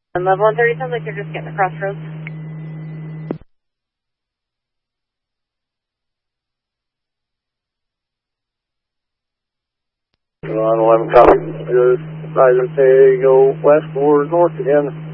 And level 130 sounds like you're just getting across roads. 11 copy. Just advisor say go west or north again.